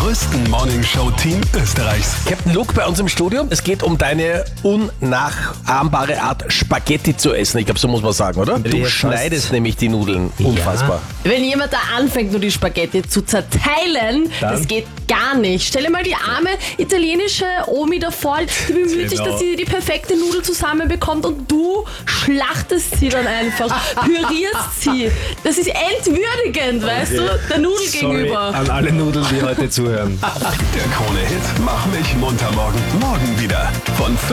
größten Morningshow-Team Österreichs. Captain Luke bei uns im Studio. Es geht um deine unnachahmbare Art, Spaghetti zu essen. Ich glaube, so muss man sagen, oder? Du schneidest nämlich die Nudeln unfassbar. Wenn jemand da anfängt, nur die Spaghetti zu zerteilen, das geht gar nicht. Stell dir mal die arme italienische Omi da vor, die bemüht sich, dass sie die perfekte Nudel zusammenbekommt und du schlachtest sie dann einfach, pürierst sie. Das ist entwürdigend, weißt du, der Nudel gegenüber. An alle Nudeln, die heute zuhören. Der Krone-Hit Mach mich munter morgen. Morgen wieder von